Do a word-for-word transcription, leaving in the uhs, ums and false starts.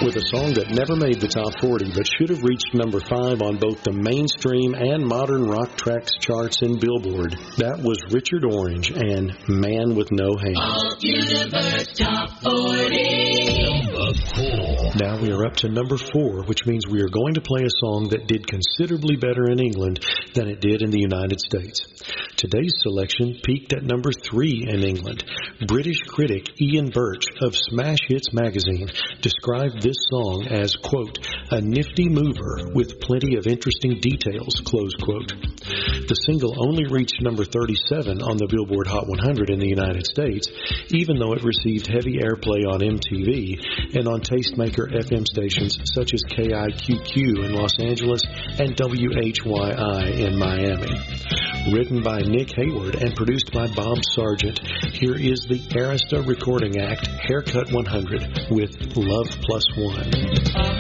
with a song that never made the top forty but should have reached number five on both the mainstream and modern rock tracks charts in Billboard. That was Richard Orange and Man with No Hands. Alt Universe Top forty. Number four. Now we are up to number four, which means we are going to play a song that did considerably better in England than it did in the United States. Today's selection peaked at number three in England. British critic Ian Birch of Smash Hits magazine described this song as, quote, a nifty mover with plenty of interesting details, close quote. The single only reached number thirty-seven on the Billboard Hot one hundred in the United States, even though it received heavy airplay on M T V and on tastemaker F M stations such as K I Q Q in Los Angeles and W H Y I in Miami. Written by Nick Hayward and produced by Bob Sargent, here is the Arista Recording Act Haircut one hundred with Love Plus One.